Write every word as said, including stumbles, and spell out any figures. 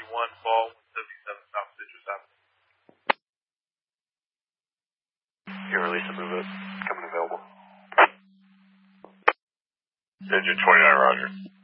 one, fall one seventy-seven, South Citrus Avenue. Your release and move it. Coming available. Engine twenty-nine, roger.